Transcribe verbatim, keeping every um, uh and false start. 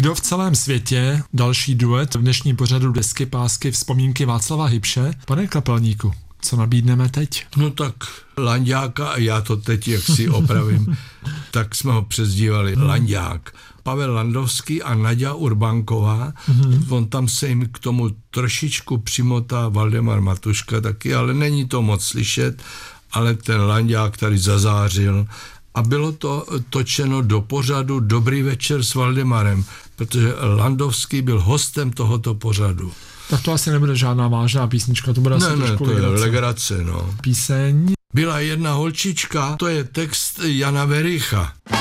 Kdo v celém světě, další duet v dnešním pořadu Desky pásky vzpomínky Václava Hybše. Pane Kapelníku, co nabídneme teď? No tak Lanďáka, a já to teď jak si opravím, tak jsme ho přezdívali hmm. Lanďák. Pavel Landovský a Naďa Urbánková, hmm. on tam se jim k tomu trošičku přimotá Valdemar Matuška taky, ale není to moc slyšet, ale ten Lanďák tady zazářil. A bylo to točeno do pořadu Dobrý večer s Valdemarem, protože Landovský byl hostem tohoto pořadu. Tak to asi nebude žádná vážná písnička, to bude ne, asi ne, trošku to legrace. je legrace, no. Píseň. Byla jedna holčička, to je text Jana Vericha.